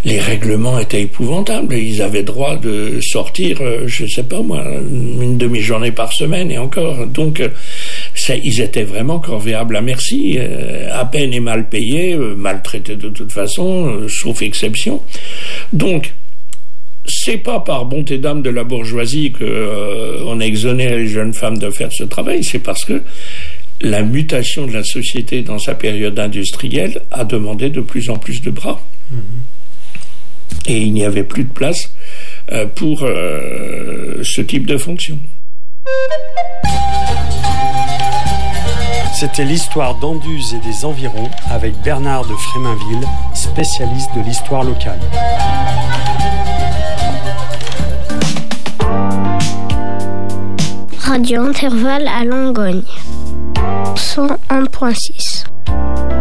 les règlements étaient épouvantables. Ils avaient droit de sortir, je sais pas moi, une demi-journée par semaine et encore. Donc, ils étaient vraiment corvéables à merci, à peine et mal payés, maltraités de toute façon, sauf exception. Donc, c'est pas par bonté d'âme de la bourgeoisie que on a exonéré les jeunes femmes de faire ce travail, c'est parce que la mutation de la société dans sa période industrielle a demandé de plus en plus de bras. Et il n'y avait plus de place pour ce type de fonction. C'était l'histoire d'Anduze et des environs avec Bernard de Fréminville, spécialiste de l'histoire locale. Radio Intervalle à Langogne 101.6.